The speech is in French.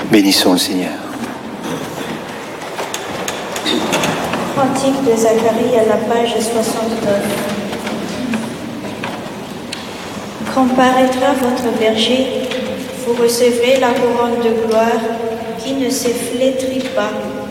Bénissons le Seigneur. Cantique de Zacharie à la page 69. Quand paraîtra votre berger, vous recevrez la couronne de gloire qui ne se flétrit pas,